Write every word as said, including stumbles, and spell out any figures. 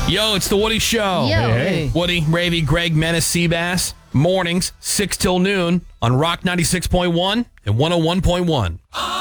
Yo, it's the Woody Show. Yo. Hey, hey. Woody, Ravy, Greg, Menace, Seabass. Mornings, six till noon on Rock ninety-six point one and one oh one point one.